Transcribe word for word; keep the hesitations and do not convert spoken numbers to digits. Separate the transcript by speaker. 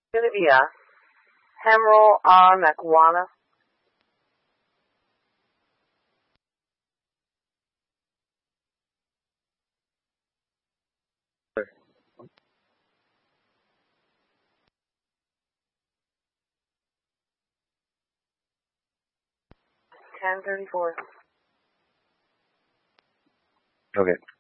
Speaker 1: Gonna be a Hamroll on Aquana. ten thirty-four.
Speaker 2: Okay.